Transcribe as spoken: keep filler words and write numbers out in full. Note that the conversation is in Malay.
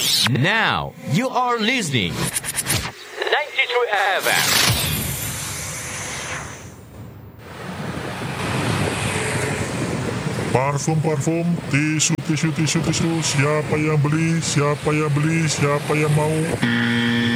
Now you are listening ninety-two F M. Parfum-parfum, tisu, tisu, tisu, tisu. Siapa yang beli? Siapa yang beli? Siapa yang mau?